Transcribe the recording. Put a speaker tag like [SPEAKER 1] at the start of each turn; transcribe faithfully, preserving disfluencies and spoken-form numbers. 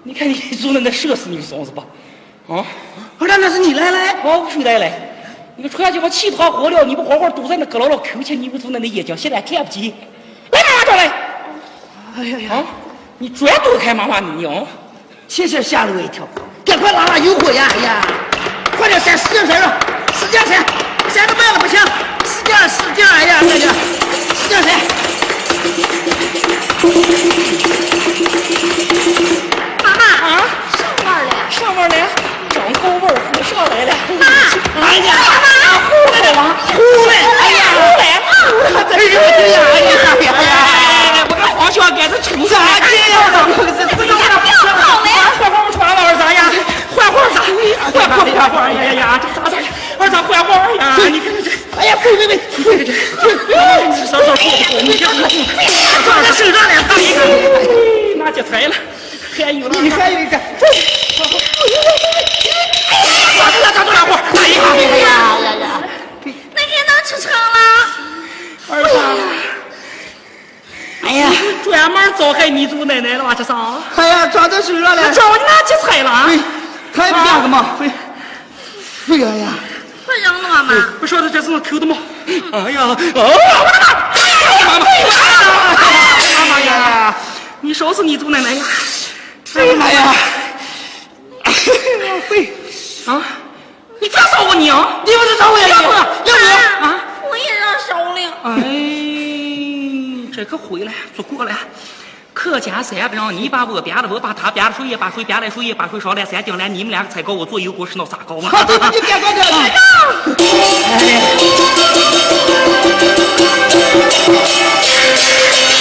[SPEAKER 1] 你看你主人那射死你孙子吧？啊！
[SPEAKER 2] 二大那是你奶奶？
[SPEAKER 1] 哦，谁奶奶？你出来就把气他喝了，你不好好堵在那阁楼了，扣钱你不主人的夜觉，现在看不起。来妈妈这来！
[SPEAKER 2] 哎呀呀！
[SPEAKER 1] 啊！你专躲开妈妈你哦！
[SPEAKER 2] 谢谢吓了我一跳，赶快拉拉油锅呀！哎呀，快点扇使劲扇了，使劲扇，扇的慢了不行，使劲使劲！哎呀，这个使劲扇。
[SPEAKER 3] 妈妈
[SPEAKER 1] 啊，
[SPEAKER 3] 上班了，
[SPEAKER 1] 上班了，长狗味儿，我上来了。
[SPEAKER 3] 妈，
[SPEAKER 2] 哎呀，
[SPEAKER 1] 呼来了，
[SPEAKER 2] 呼来！
[SPEAKER 1] 哎呀，呼来！
[SPEAKER 2] 哎呀哎呀哎呀哎呀！
[SPEAKER 1] 哎，我跟黄小给他出啥
[SPEAKER 2] 这样的？这这这
[SPEAKER 3] 不要跑了呀！
[SPEAKER 1] 换换穿了二咋呀？换换咋？换换换换！哎呀呀，这咋咋？二咋换换呀？你看这，
[SPEAKER 2] 哎呀，别别别！
[SPEAKER 1] 这这这，稍稍说，你这
[SPEAKER 2] 放在手上了，你看，
[SPEAKER 1] 拿去踩了，还有呢，
[SPEAKER 2] 你还有一个，
[SPEAKER 1] 抓住了，抓住了，我，哎呀
[SPEAKER 3] 哎呀呀呀！那给能吃成了？
[SPEAKER 1] 二咋？
[SPEAKER 2] 哎呀，
[SPEAKER 1] 专门糟害你祖奶奶了吧？这啥？
[SPEAKER 2] 哎呀，抓到手上了，
[SPEAKER 1] 找你拿去踩了啊？
[SPEAKER 2] 太变了嘛！哎，哎呀呀！
[SPEAKER 3] 快扔了妈妈！
[SPEAKER 1] 不晓得这是我抠的吗？哎呀，哦，我的妈！妈妈，妈妈呀！你收拾你祖奶奶呀！
[SPEAKER 2] 哎呀！我会
[SPEAKER 1] 啊！你别烧我你啊！
[SPEAKER 2] 你不是找我呀？要不要不
[SPEAKER 3] 啊！我也让烧了。
[SPEAKER 1] 哎，这可会了，做过了。客家三饼，你把我编了，我把他编了水，也把水编来，水也把水烧来，三定来，你们两个才搞我做油锅是闹啥搞嘛？
[SPEAKER 2] 你别搞这个！哎